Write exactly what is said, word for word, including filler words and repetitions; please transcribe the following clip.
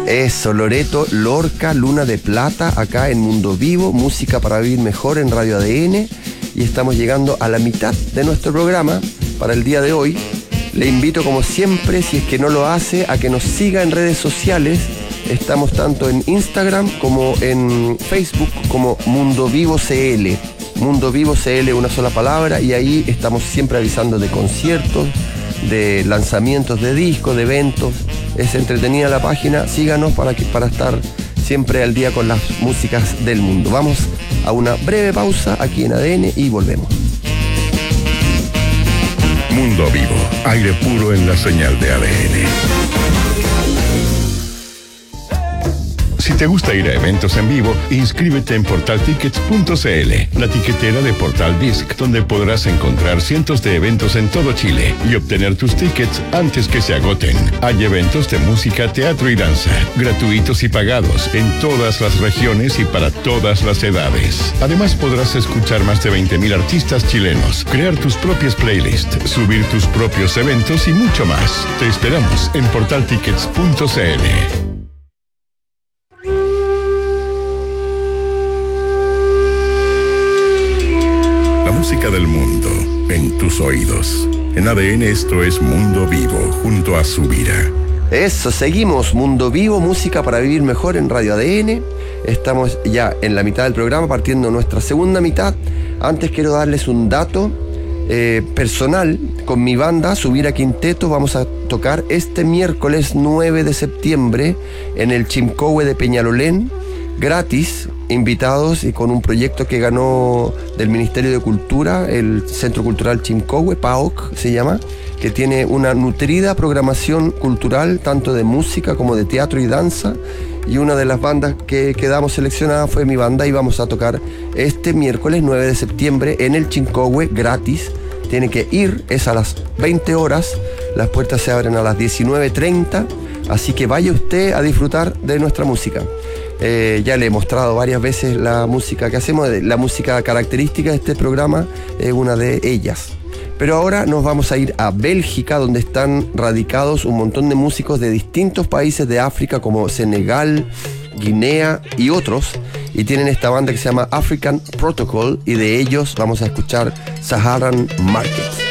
Eso, Loreto Lorca, Luna de Plata, acá en Mundo Vivo, música para vivir mejor en Radio A D N. Y estamos llegando a la mitad de nuestro programa para el día de hoy. Le invito, como siempre, si es que no lo hace, a que nos siga en redes sociales. Estamos tanto en Instagram como en Facebook como Mundo Vivo C L. Mundo Vivo C L, una sola palabra, y ahí estamos siempre avisando de conciertos, de lanzamientos de discos, de eventos. Es entretenida la página, síganos para, que, para estar siempre al día con las músicas del mundo. Vamos a una breve pausa aquí en A D N y volvemos. Mundo Vivo, aire puro en la señal de A D N. Si te gusta ir a eventos en vivo, inscríbete en portal tickets punto c l, la tiquetera de Portal Disc, donde podrás encontrar cientos de eventos en todo Chile y obtener tus tickets antes que se agoten. Hay eventos de música, teatro y danza, gratuitos y pagados, en todas las regiones y para todas las edades. Además, podrás escuchar más de veinte mil artistas chilenos, crear tus propias playlists, subir tus propios eventos y mucho más. Te esperamos en portal tickets punto c l. Música del mundo en tus oídos. En A D N esto es Mundo Vivo junto a Subira. Eso, seguimos. Mundo Vivo, música para vivir mejor en Radio A D N. Estamos ya en la mitad del programa, partiendo nuestra segunda mitad. Antes quiero darles un dato eh, personal. Con mi banda, Subira Quinteto, vamos a tocar este miércoles nueve de septiembre en el Chimcohue de Peñalolén, gratis, invitados y con un proyecto que ganó del Ministerio de Cultura, el Centro Cultural Chimcohue, P A O C se llama, que tiene una nutrida programación cultural, tanto de música como de teatro y danza, y una de las bandas que quedamos seleccionadas fue mi banda, y vamos a tocar este miércoles nueve de septiembre en el Chimcohue, gratis. Tiene que ir, es a las veinte horas, las puertas se abren a las diecinueve treinta, así que vaya usted a disfrutar de nuestra música. Eh, ya le he mostrado varias veces la música que hacemos, la música característica de este programa es una de ellas. Pero ahora nos vamos a ir a Bélgica, donde están radicados un montón de músicos de distintos países de África, como Senegal, Guinea y otros, y tienen esta banda que se llama African Protocol, y de ellos vamos a escuchar Saharan Market.